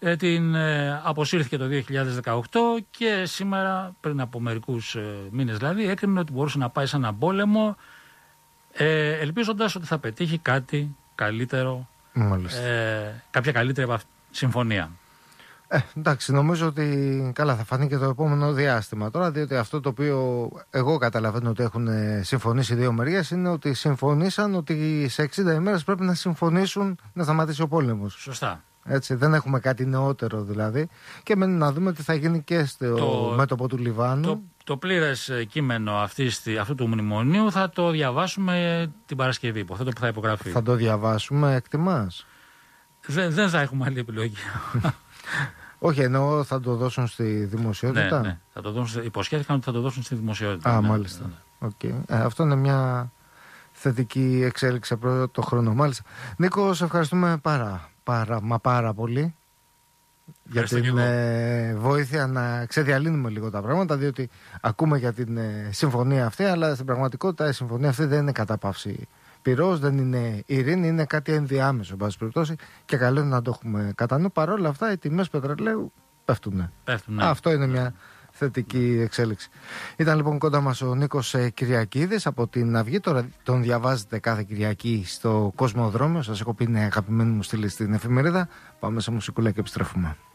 την αποσύρθηκε το 2018 και σήμερα, πριν από μερικούς μήνες δηλαδή, έκρινε ότι μπορούσε να πάει σε έναν πόλεμο, ελπίζοντας ότι θα πετύχει κάτι καλύτερο, κάποια καλύτερη συμφωνία. Εντάξει, νομίζω ότι καλά θα φανεί και το επόμενο διάστημα τώρα, διότι αυτό το οποίο εγώ καταλαβαίνω ότι έχουν συμφωνήσει οι δύο μεριές είναι ότι συμφωνήσαν ότι σε 60 ημέρες πρέπει να συμφωνήσουν να σταματήσει ο πόλεμος. Σωστά. Έτσι, δεν έχουμε κάτι νεότερο δηλαδή. Και μένει να δούμε τι θα γίνει και στο μέτωπο του Λιβάνου. Το πλήρες κείμενο αυτού του μνημονίου θα το διαβάσουμε την Παρασκευή, υποθέτω που θα υπογραφεί. Θα το διαβάσουμε, εκτιμάς? Δεν θα έχουμε άλλη επιλογή. Όχι, εννοώ θα το δώσουν στη δημοσιότητα. Ναι. Θα το δώσουν, υποσχέθηκαν ότι θα το δώσουν στη δημοσιότητα. Μάλιστα. Ναι. Okay. Αυτό είναι μια θετική εξέλιξη από το χρόνο. Μάλιστα. Νίκο, σε ευχαριστούμε πάρα πολύ για την βοήθεια να ξεδιαλύνουμε λίγο τα πράγματα, διότι ακούμε για την συμφωνία αυτή, αλλά στην πραγματικότητα η συμφωνία αυτή δεν είναι κατάπαυση πυρός, δεν είναι ειρήνη, είναι κάτι ενδιάμεσο, εν πάση περιπτώσει, και καλό είναι να το έχουμε κατά νου. Παρ' όλα αυτά, οι τιμές πετρελαίου πέφτουν. Αυτό είναι μια θετική εξέλιξη. Ήταν λοιπόν κοντά μας ο Νίκος Κυριακίδης από την Αυγή. Τώρα τον διαβάζετε κάθε Κυριακή στο Κοσμοδρόμιο. Σας έχω πει, είναι αγαπημένη μου στήλη στην εφημερίδα. Πάμε σε μουσικούλα και επιστρέφουμε.